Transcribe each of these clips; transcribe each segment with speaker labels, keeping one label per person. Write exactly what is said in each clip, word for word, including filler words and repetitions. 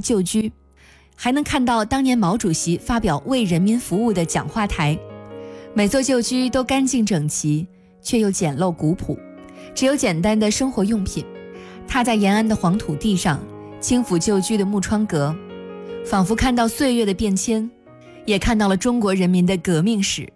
Speaker 1: 旧居，还能看到当年毛主席发表为人民服务的讲话台。每座旧居都干净整齐，却又简陋古朴，只有简单的生活用品。踏在延安的黄土地上，轻抚旧居的木窗格，仿佛看到岁月的变迁，也看到了中国人民的革命史。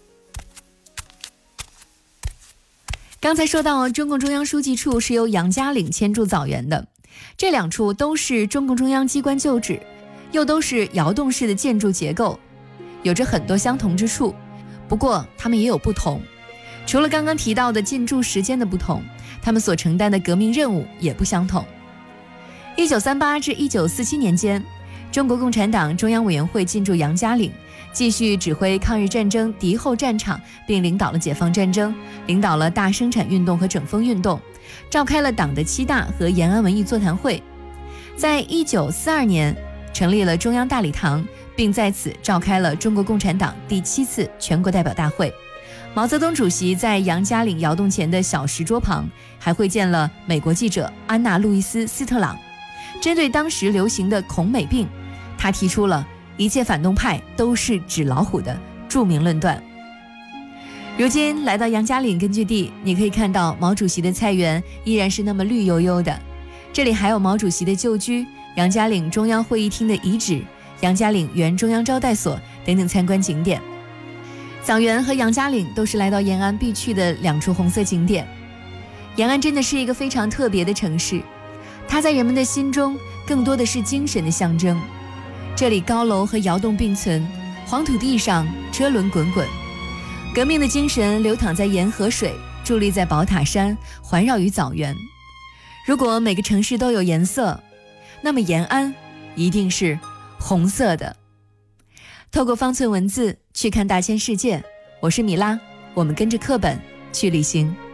Speaker 1: 刚才说到中共中央书记处是由杨家岭迁驻枣园的，这两处都是中共中央机关旧址，又都是窑洞式的建筑结构，有着很多相同之处，不过它们也有不同。除了刚刚提到的进驻时间的不同，他们所承担的革命任务也不相同。一九三八至一九四七年间，中国共产党中央委员会进驻杨家岭，继续指挥抗日战争敌后战场，并领导了解放战争，领导了大生产运动和整风运动，召开了党的七大和延安文艺座谈会。在一九四二年成立了中央大礼堂，并在此召开了中国共产党第七次全国代表大会。毛泽东主席在杨家岭窑洞前的小石桌旁还会见了美国记者安娜·路易斯·斯特朗。针对当时流行的恐美病，他提出了一切反动派都是纸老虎的著名论断。如今来到杨家岭根据地，你可以看到毛主席的菜园依然是那么绿油油的，这里还有毛主席的旧居、杨家岭中央会议厅的遗址、杨家岭原中央招待所等等参观景点。枣园和杨家岭都是来到延安必去的两处红色景点。延安真的是一个非常特别的城市，它在人们的心中更多的是精神的象征。这里高楼和窑洞并存，黄土地上车轮滚滚，革命的精神流淌在沿河水，伫立在宝塔山，环绕于枣园。如果每个城市都有颜色，那么延安一定是红色的。透过方寸文字去看大千世界，我是米拉，我们跟着课本去旅行。